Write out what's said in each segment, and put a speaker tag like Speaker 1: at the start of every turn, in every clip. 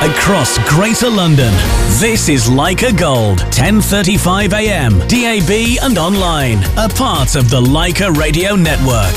Speaker 1: across Greater London. This is Leica Gold, 10:35 a.m, DAB and online, a part of the Leica Radio Network.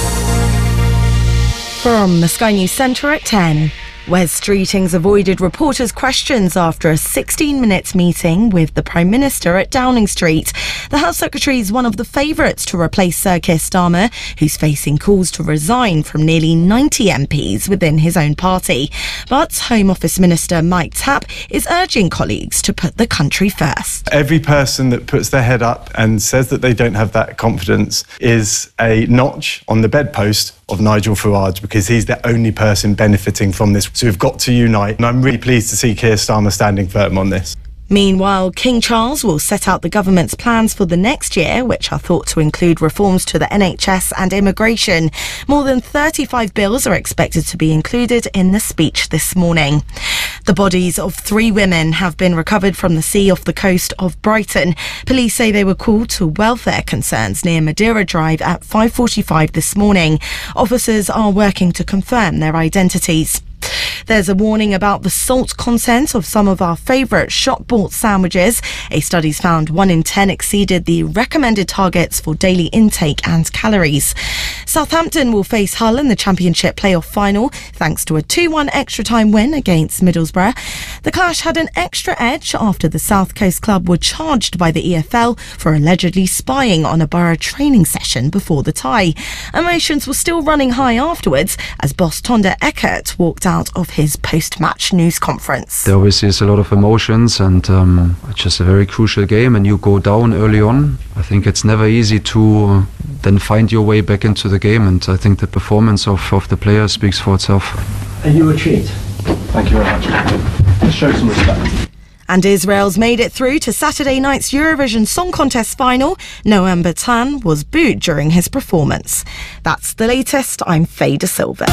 Speaker 2: From the Sky News Centre at 10. Wes Streetings avoided reporters' questions after a 16-minute meeting with the Prime Minister at Downing Street. The House Secretary is one of the favourites to replace Sir Keir Starmer, who's facing calls to resign from nearly 90 MPs within his own party. But Home Office Minister Mike Tapp is urging colleagues to put the country first.
Speaker 3: Every person that puts their head up and says that they don't have that confidence is a notch on the bedpost of Nigel Farage, because he's the only person benefiting from this. So we've got to unite, and I'm really pleased to see Keir Starmer standing firm on this.
Speaker 2: Meanwhile, King Charles will set out the government's plans for the next year, which are thought to include reforms to the NHS and immigration. More than 35 bills are expected to be included in the speech this morning. The bodies of 3 women have been recovered from the sea off the coast of Brighton. Police say they were called to welfare concerns near Madeira Drive at 5:45 this morning. Officers are working to confirm their identities. There's a warning about the salt content of some of our favourite shop-bought sandwiches. A study's found 1 in 10 exceeded the recommended targets for daily intake and calories. Southampton will face Hull in the Championship playoff final thanks to a 2-1 extra-time win against Middlesbrough. The clash had an extra edge after the South Coast club were charged by the EFL for allegedly spying on a Borough training session before the tie. Emotions were still running high afterwards as boss Tonda Eckert walked out of his post-match news conference.
Speaker 4: There obviously is a lot of emotions, and it's just a very crucial game, and you go down early on. I think it's never easy to then find your way back into the game, and I think the performance of the players speaks for itself.
Speaker 5: Are you a treat?
Speaker 6: Thank you very much. Let's show some respect.
Speaker 2: And Israel's made it through to Saturday night's Eurovision Song Contest final. Noam Batan was booed during his performance. That's the latest. I'm Faye De Silva.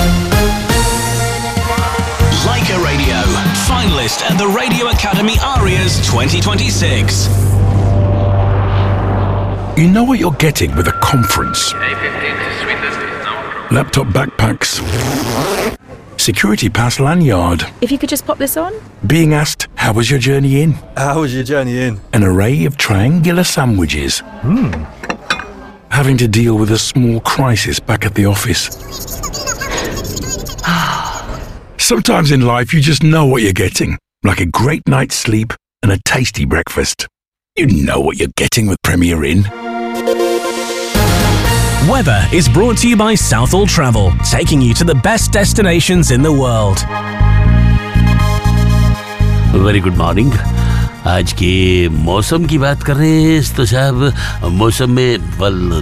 Speaker 1: Leica Radio, finalist at the Radio Academy Arias 2026.
Speaker 7: You know what you're getting with a conference. Laptop backpacks. Security pass lanyard.
Speaker 8: If you could just pop this on.
Speaker 7: Being asked, how was your journey in?
Speaker 6: How was your journey in?
Speaker 7: An array of triangular sandwiches. Having to deal with a small crisis back at the office. Sometimes in life you just know what you're getting, like a great night's sleep and a tasty breakfast. You know what you're getting with Premier Inn.
Speaker 1: Weather is brought to you by Southall Travel, taking you to the best destinations in the world.
Speaker 9: Very good morning. आज के मौसम की बात कर रहे हैं तो साहब मौसम में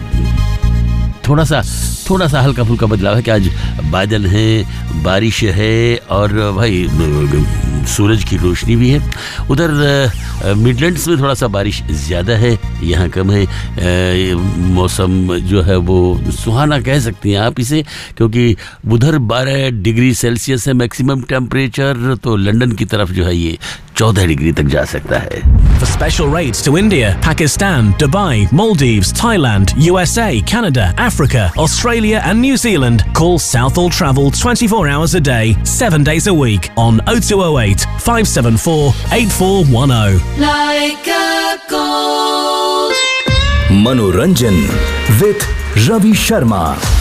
Speaker 9: थोड़ा सा हल्का फुल्का बदलाव है कि आज बादल हैं, बारिश है और भाई सूरज की रोशनी भी है. उधर मिडलैंड्स में थोड़ा सा बारिश ज़्यादा है, यहाँ कम है. मौसम जो है वो सुहाना कह सकती हैं आप इसे, क्योंकि उधर 12 डिग्री सेल्सियस है मैक्सिमम टेम्परेचर, तो लंदन की तरफ जो है ये 14 डिग्री तक जा सकता है.
Speaker 1: For special rates to India, Pakistan, Dubai, Maldives, Thailand, USA, Canada, Africa, Australia and New Zealand, call Southall Travel 24 hours a day, 7 days a week on 0208 574 8410.
Speaker 10: Leica Gold.
Speaker 11: Manoranjan with Ravi Sharma.